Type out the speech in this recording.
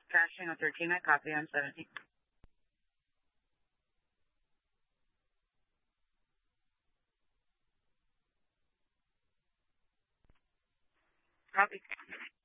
Crashing a 13, I copy, I'm 17. Copy.